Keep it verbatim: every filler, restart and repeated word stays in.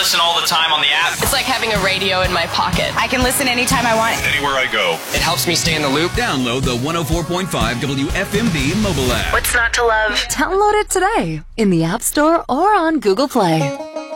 listen all the time on the app. It's like having a radio in my pocket. I can listen anytime I want. Anywhere I go. It helps me stay in the loop. Download the one oh four point five W F M D mobile app. What's not to love? Download it today in the App Store or on Google Play.